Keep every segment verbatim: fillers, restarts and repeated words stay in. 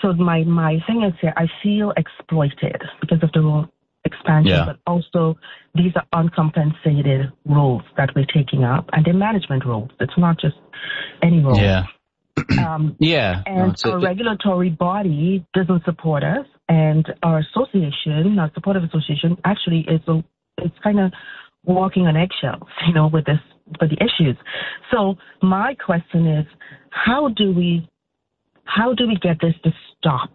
so my, my thing is here, I feel exploited because of the role expansion, yeah. but also these are uncompensated roles that we're taking up, and they're management roles. It's not just any role. Yeah. Um, yeah. And no, our a, regulatory body doesn't support us, and our association, our supportive association, actually is a, it's kind of walking on eggshells, you know, with this, with the issues. So my question is, how do we, how do we get this to stop?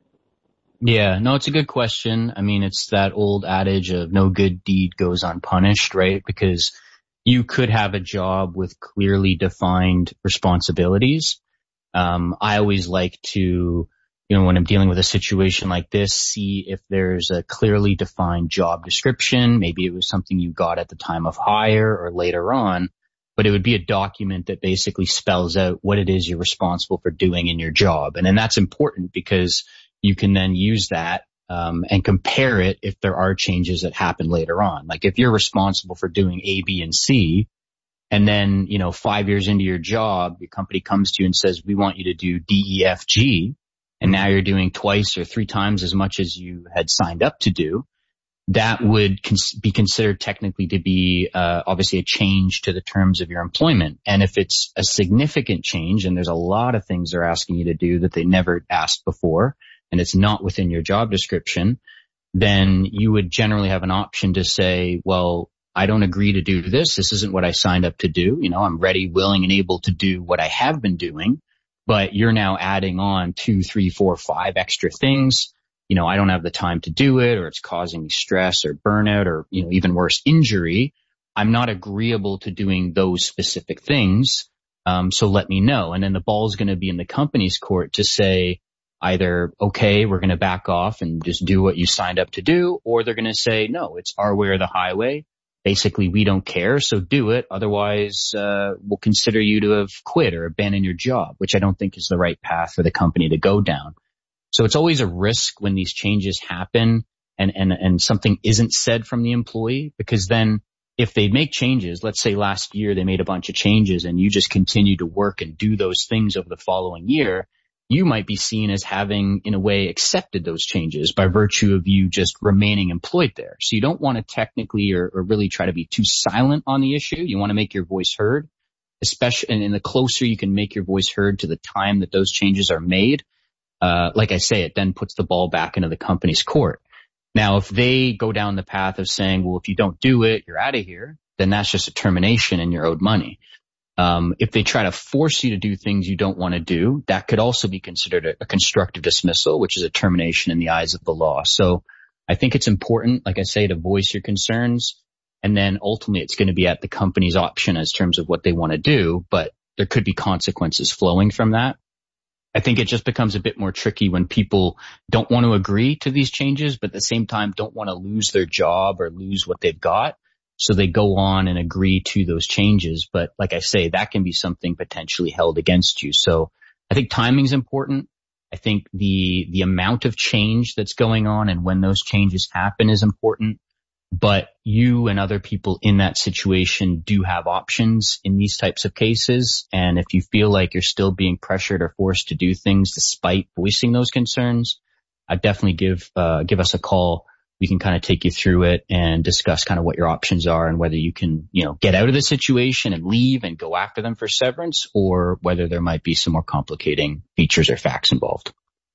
Yeah, no, it's a good question. I mean, it's that old adage of no good deed goes unpunished, right? Because you could have a job with clearly defined responsibilities. Um, I always like to, you know, when I'm dealing with a situation like this, see if there's a clearly defined job description. Maybe it was something you got at the time of hire or later on, but it would be a document that basically spells out what it is you're responsible for doing in your job. And then that's important because you can then use that um, and compare it if there are changes that happen later on. Like if you're responsible for doing A, B, and C, and then, you know, five years into your job, your company comes to you and says, we want you to do D, E, F, G, and now you're doing twice or three times as much as you had signed up to do, that would cons- be considered technically to be uh, obviously a change to the terms of your employment. And if it's a significant change, and there's a lot of things they're asking you to do that they never asked before, and it's not within your job description, then you would generally have an option to say, well, I don't agree to do this. This isn't what I signed up to do. You know, I'm ready, willing, and able to do what I have been doing, but you're now adding on two, three, four, five extra things. You know, I don't have the time to do it, or it's causing me stress or burnout or, you know, even worse, injury. I'm not agreeable to doing those specific things. Um, so let me know. And then the ball's going to be in the company's court to say, either, okay, we're going to back off and just do what you signed up to do, or they're going to say, no, it's our way or the highway. Basically, we don't care, so do it. Otherwise, uh, we'll consider you to have quit or abandoned your job, which I don't think is the right path for the company to go down. So it's always a risk when these changes happen and, and, and something isn't said from the employee, because then if they make changes, let's say last year they made a bunch of changes and you just continue to work and do those things over the following year, you might be seen as having, in a way, accepted those changes by virtue of you just remaining employed there. So you don't want to technically or, or really try to be too silent on the issue. You want to make your voice heard, especially, and, and the closer you can make your voice heard to the time that those changes are made, uh, like I say, it then puts the ball back into the company's court. Now, if they go down the path of saying, well, if you don't do it, you're out of here, then that's just a termination and you're owed money. Um, if they try to force you to do things you don't want to do, that could also be considered a, a constructive dismissal, which is a termination in the eyes of the law. So I think it's important, like I say, to voice your concerns. And then ultimately it's going to be at the company's option as terms of what they want to do, but there could be consequences flowing from that. I think it just becomes a bit more tricky when people don't want to agree to these changes, but at the same time don't want to lose their job or lose what they've got. So they go on and agree to those changes. But like I say, that can be something potentially held against you. So I think timing's important. I think the, the amount of change that's going on and when those changes happen is important. But you and other people in that situation do have options in these types of cases. And if you feel like you're still being pressured or forced to do things despite voicing those concerns, I'd definitely give, uh, give us a call. We can kind of take you through it and discuss kind of what your options are and whether you can, you know, get out of the situation and leave and go after them for severance, or whether there might be some more complicating features or facts involved.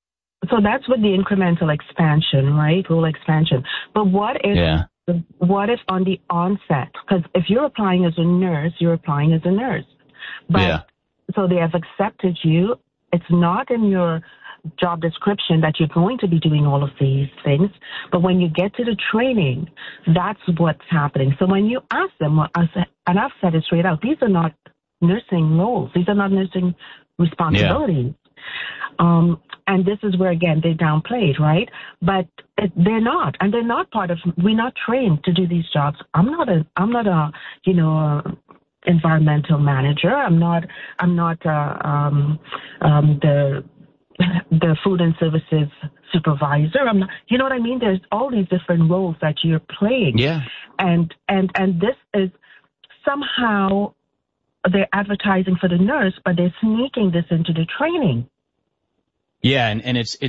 So that's with the incremental expansion, right? Rule expansion. But what if, yeah. what if on the onset? Because if you're applying as a nurse, you're applying as a nurse. But yeah. so they have accepted you. It's not in your job description that you're going to be doing all of these things, but when you get to the training, that's what's happening. So when you ask them, and I've said it straight out, these are not nursing roles, these are not nursing responsibilities. Yeah. Um, and this is where, again, they downplayed, right? But it, they're not, and they're not part of, we're not trained to do these jobs. I'm not a, I'm not a, you know, a environmental manager. I'm not, I'm not, uh, um, um, the, the food and services supervisor. I'm not, you know what I mean? There's all these different roles that you're playing. Yeah. And, and, and this is somehow they're advertising for the nurse, but they're sneaking this into the training. Yeah. And, and it's,